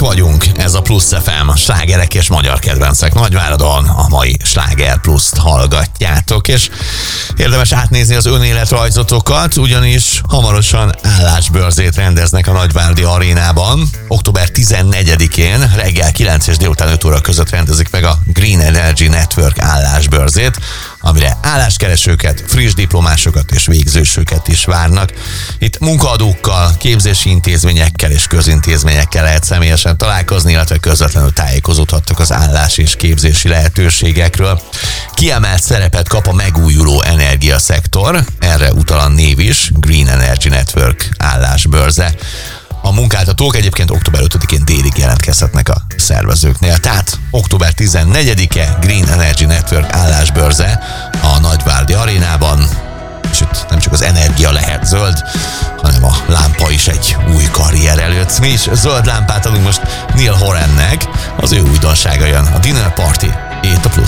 vagyunk, ez a Plusz FM, slágerek és magyar kedvencek Nagyváradon, a mai Sláger Pluszt hallgatjátok, és érdemes átnézni az önéletrajzotokat, ugyanis hamarosan állásbörzét rendeznek a Nagyváradi Arénában. Október 14-én reggel 9 és délután 5 óra között rendezik meg a Green Energy Network állásbörzét, amire álláskeresőket, friss diplomásokat és végzősöket is várnak. Itt munkaadókkal, képzési intézményekkel és közintézményekkel lehet személyesen találkozni, illetve közvetlenül tájékozódhattok az állás és képzési lehetőségekről. Kiemelt szerepet kap a megújuló energiaszektor, erre utal a név is, Green Energy Network állásbörze. A munkáltatók egyébként október 5-én délig jelentkezhetnek a szervezőknél. Tehát október 14-e Green Energy Network állásbörze a Nagyváradi Arénában, és itt nem csak az energia lehet zöld, hanem a lámpa is egy új karrier előtt. Mi is zöld lámpát adunk most Neil Horannek, az ő újdonsága jön, a Dinner Party, itt a Pluszon.